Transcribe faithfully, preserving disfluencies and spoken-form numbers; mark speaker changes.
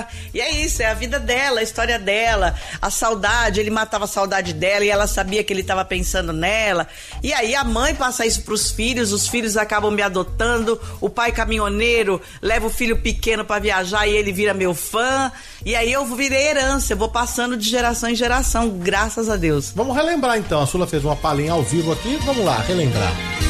Speaker 1: já. E é isso, é a vida dela, a história dela, a saudade, ele matava a saudade dela e ela sabia que ele estava pensando nela. E aí a mãe passa isso pros filhos, os filhos acabam me adotando, o pai caminhoneiro leva o filho pequeno para viajar e ele vira meu fã. E aí eu virei herança, eu vou passando de geração em geração, graças a Deus.
Speaker 2: Vamos relembrar então, a Sula fez uma palhinha ao vivo aqui, vamos lá, relembrar.